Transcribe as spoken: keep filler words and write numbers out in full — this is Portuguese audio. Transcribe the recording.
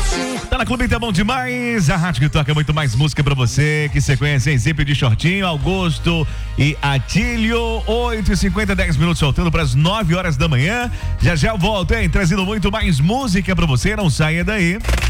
Tá na Clube, tá bom demais. A rádio que toca muito mais música pra você. Que sequência, hein? Zip de Shortinho, Augusto e Atílio. oito e cinquenta, dez minutos soltando pras nove horas da manhã. Já já eu volto, hein? Trazendo muito mais música pra você. Não saia daí.